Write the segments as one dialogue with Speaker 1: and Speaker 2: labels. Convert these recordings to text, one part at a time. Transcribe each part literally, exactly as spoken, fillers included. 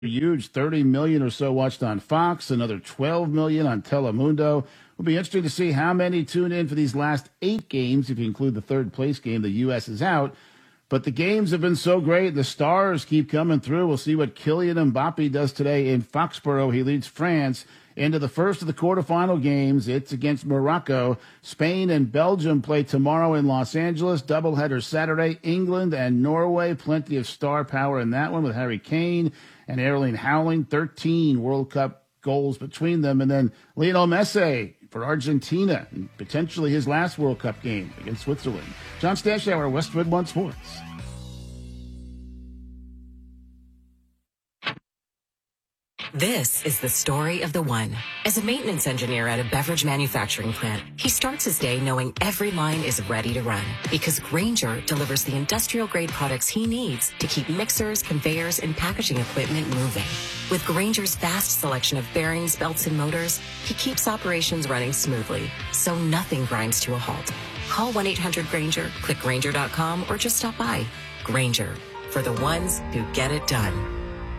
Speaker 1: Huge, thirty million or so watched on Fox, another twelve million on Telemundo. It'll be interesting to see how many tune in for these last eight games, if you include the third place game. The U S is out. But the games have been so great. The stars keep coming through. We'll see what Kylian Mbappe does today in Foxborough. He leads France into the first of the quarterfinal games. It's against Morocco. Spain and Belgium play tomorrow in Los Angeles. Doubleheader Saturday. England and Norway. Plenty of star power in that one with Harry Kane and Erling Haaland. thirteen World Cup goals between them. And then Lionel Messi for Argentina, and potentially his last World Cup game against Switzerland. John Stashower, Westwood One Sports.
Speaker 2: This is the story of the one. As a maintenance engineer at a beverage manufacturing plant, he starts his day knowing every line is ready to run because Grainger delivers the industrial-grade products he needs to keep mixers, conveyors, and packaging equipment moving. With Grainger's vast selection of bearings, belts, and motors, he keeps operations running smoothly, so nothing grinds to a halt. Call one eight hundred Grainger, click Grainger dot com, or just stop by. Grainger, for the ones who get it done.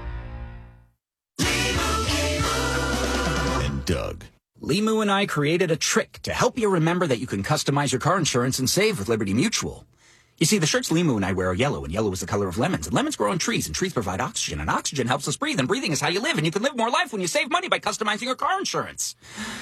Speaker 3: Doug. Limu and I created a trick to help you remember that you can customize your car insurance and save with Liberty Mutual. You see, the shirts Limu and I wear are yellow, and yellow is the color of lemons, and lemons grow on trees, and trees provide oxygen, and oxygen helps us breathe, and breathing is how you live, and you can live more life when you save money by customizing your car insurance.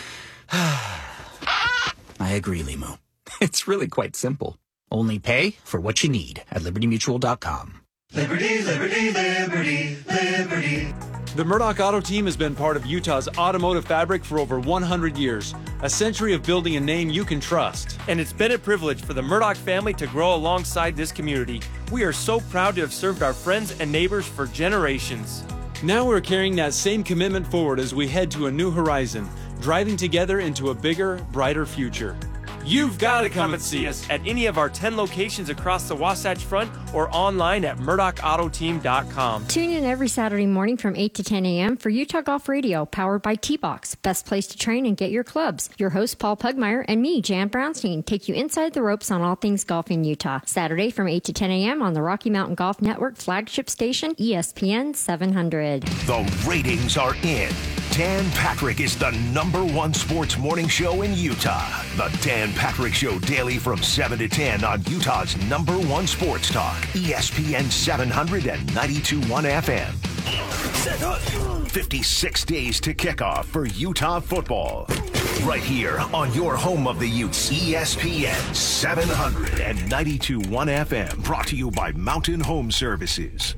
Speaker 3: I agree, Limu. It's really quite simple. Only pay for what you need at liberty mutual dot com.
Speaker 4: Liberty, liberty, liberty, liberty.
Speaker 5: The Murdoch Auto Team has been part of Utah's automotive fabric for over one hundred years, a century of building a name you can trust.
Speaker 6: And it's been a privilege for the Murdoch family to grow alongside this community. We are so proud to have served our friends and neighbors for generations.
Speaker 5: Now we're carrying that same commitment forward as we head to a new horizon, driving together into a bigger, brighter future.
Speaker 6: You've got to come and see us at any of our ten locations across the Wasatch Front or online at murdoch auto team dot com.
Speaker 7: Tune in every Saturday morning from eight to ten a.m. for Utah Golf Radio, powered by T-Box. Best place to train and get your clubs. Your host, Paul Pugmire, and me, Jan Brownstein, take you inside the ropes on all things golf in Utah. Saturday from eight to ten a.m. on the Rocky Mountain Golf Network flagship station, E S P N seven hundred.
Speaker 8: The ratings are in. Dan Patrick is the number one sports morning show in Utah. The Dan Patrick Show daily from seven to ten on Utah's number one sports talk. E S P N seven hundred and ninety-two point one F M. fifty-six days to kickoff for Utah football. Right here on your home of the Utes, E S P N seven hundred and ninety-two point one F M. Brought to you by Mountain Home Services.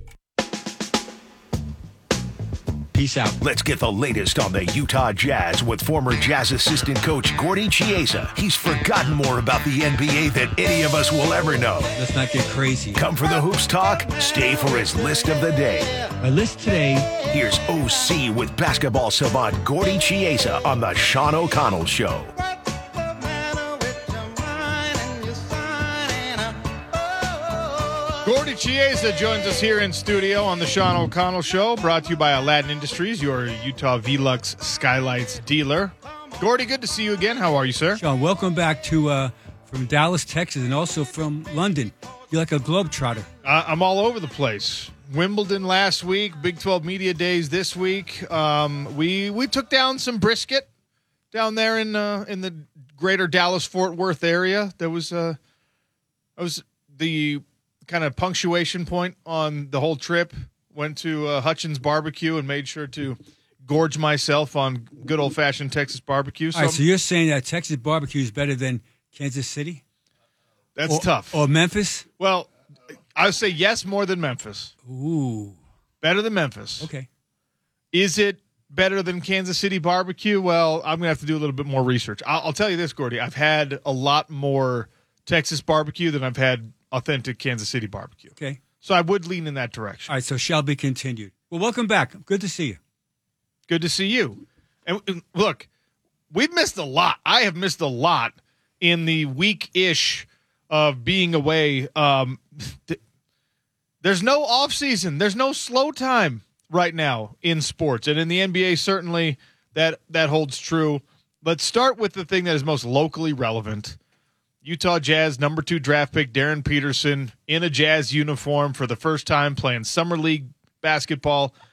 Speaker 5: Peace out.
Speaker 8: Let's get the latest on the Utah Jazz with former Jazz assistant coach Gordy Chiesa. He's forgotten more about the N B A than any of us will ever know.
Speaker 9: Let's not get crazy.
Speaker 8: Come for the hoops talk, stay for his list of the day.
Speaker 9: My list today.
Speaker 8: Here's O C with basketball savant Gordy Chiesa on the Sean O'Connell Show.
Speaker 10: Gordy Chiesa joins us here in studio on the Sean O'Connell Show, brought to you by Aladdin Industries, your Utah Velux Skylights dealer. Gordy, good to see you again. How are you, sir?
Speaker 9: Sean, welcome back to uh, from Dallas, Texas, and also from London. You're like a globetrotter.
Speaker 10: Uh, I'm all over the place. Wimbledon last week, Big twelve Media Days this week. Um, we we took down some brisket down there in uh, in the greater Dallas-Fort Worth area. There was uh, I was the kind of punctuation point on the whole trip. Went to uh, Hutchins Barbecue and made sure to gorge myself on good old-fashioned Texas barbecue. So,
Speaker 9: All right, so you're saying that Texas barbecue is better than Kansas City?
Speaker 10: That's
Speaker 9: or,
Speaker 10: tough.
Speaker 9: Or Memphis?
Speaker 10: Well, I would say yes, more than Memphis.
Speaker 9: Ooh.
Speaker 10: Better than Memphis.
Speaker 9: Okay.
Speaker 10: Is it better than Kansas City barbecue? Well, I'm going to have to do a little bit more research. I'll, I'll tell you this, Gordy. I've had a lot more Texas barbecue than I've had authentic Kansas City barbecue.
Speaker 9: Okay.
Speaker 10: So I would lean in that direction.
Speaker 9: All right, so shall be continued. Well, welcome back. Good to see you.
Speaker 10: Good to see you. And, and look, we've missed a lot. I have missed a lot in the week-ish of being away. Um, th- there's no off-season. There's no slow time right now in sports. And in the N B A, certainly that, that holds true. Let's start with the thing that is most locally relevant. Utah Jazz number two draft pick Darren Peterson in a Jazz uniform for the first time playing Summer League basketball